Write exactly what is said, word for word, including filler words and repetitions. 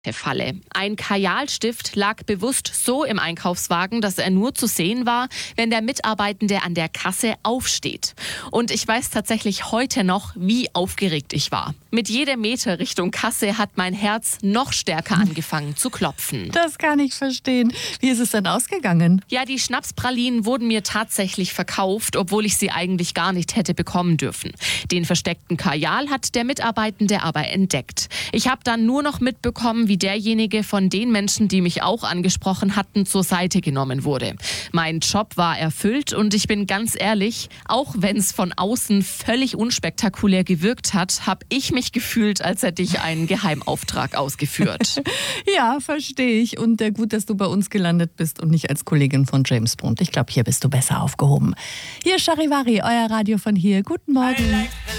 Falle. Ein Kajalstift lag bewusst so im Einkaufswagen, dass er nur zu sehen war, wenn der Mitarbeitende an der Kasse aufsteht. Und ich weiß tatsächlich heute noch, wie aufgeregt ich war. Mit jedem Meter Richtung Kasse hat mein Herz noch stärker angefangen zu klopfen. Das kann ich verstehen. Wie ist es denn ausgegangen? Ja, die Schnapspralinen wurden mir tatsächlich verkauft, obwohl ich sie eigentlich gar nicht hätte bekommen dürfen. Den versteckten Kajal hat der Mitarbeitende aber entdeckt. Ich habe dann nur noch mitbekommen, wie derjenige von den Menschen, die mich auch angesprochen hatten, zur Seite genommen wurde. Mein Job war erfüllt und ich bin ganz ehrlich, auch wenn es von außen völlig unspektakulär gewirkt hat, habe ich mich gefühlt, als hätte ich einen Geheimauftrag ausgeführt. Ja, verstehe ich. Und äh, gut, dass du bei uns gelandet bist und nicht als Kollegin von James Bond. Ich glaube, hier bist du besser aufgehoben. Hier ist Charivari, euer Radio von hier. Guten Morgen.